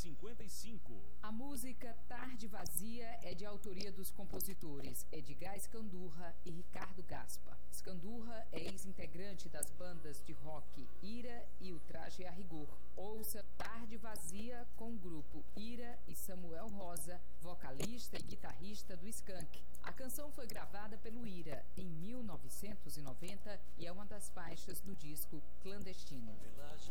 55. A música Tarde Vazia é de autoria dos compositores Edgar Scandurra e Ricardo Gaspa. Scandurra é ex-integrante das bandas de rock Ira e O Traje a Rigor. Ouça Tarde Vazia com o grupo Ira e Samuel Rosa, vocalista e guitarrista do Skank. A canção foi gravada pelo Ira em 1990 e é uma das faixas do disco Clandestino.